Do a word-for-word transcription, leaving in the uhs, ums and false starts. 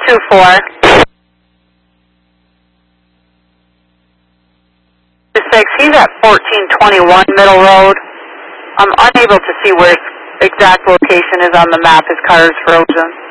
two four. six, he's at fourteen twenty-one Middle Road. I'm unable to see where his exact location is on the map. His car is frozen.